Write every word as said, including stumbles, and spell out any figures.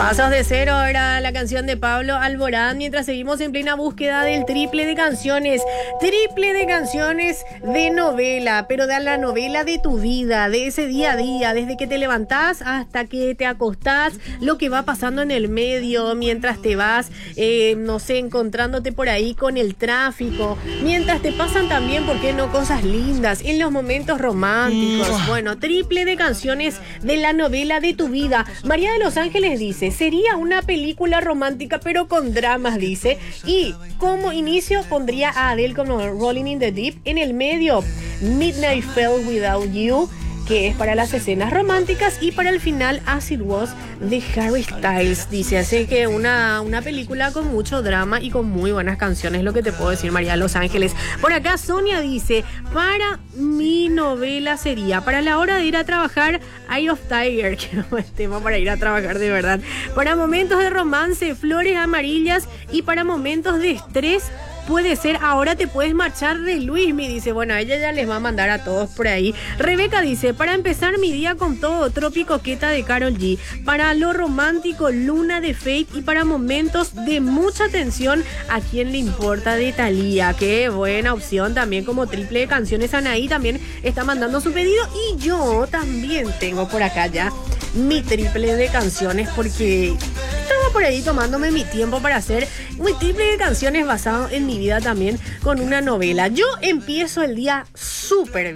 Pasos de cero era la canción de Pablo Alborán, mientras seguimos en plena búsqueda del triple de canciones. Triple de canciones de novela, pero de la novela de tu vida, de ese día a día, desde que te levantás hasta que te acostás, lo que va pasando en el medio, mientras te vas, eh, no sé, encontrándote por ahí con el tráfico, mientras te pasan también, ¿por qué no?, cosas lindas, en los momentos románticos. Bueno, triple de canciones de la novela de tu vida. María de Los Ángeles dice, sería una película romántica pero con dramas, dice, y como inicio pondría a Adele como Rolling in the Deep, en el medio Midnight Fell Without You, que es para las escenas románticas, y para el final As It Was de Harry Styles, dice. Así que una, una película con mucho drama y con muy buenas canciones, lo que te puedo decir, María de Los Ángeles. Por acá Sonia dice, para mi novela sería, para la hora de ir a trabajar, Eye of Tiger, que es buen tema para ir a trabajar de verdad. Para momentos de romance, Flores Amarillas, y para momentos de estrés, puede ser Ahora te puedes marchar de Luis, me dice. Bueno, ella ya les va a mandar a todos por ahí. Rebeca dice, para empezar mi día con todo, Trópico Coqueta de Karol G. Para lo romántico, Luna de Fate. Y para momentos de mucha tensión, ¿A quién le importa?, de Thalía. Qué buena opción también como triple de canciones. Anaí también está mandando su pedido, y yo también tengo por acá ya mi triple de canciones, porque estaba por ahí tomándome mi tiempo para hacer mi triple de canciones basado en mi vida también con una novela. Yo empiezo el día súper